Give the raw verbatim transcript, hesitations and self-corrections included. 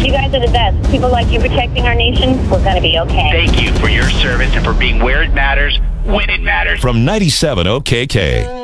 You guys are the best. People like you protecting our nation, we're going to be okay. Thank you for your service and for being where it matters, when it matters. From ninety-seven O K K.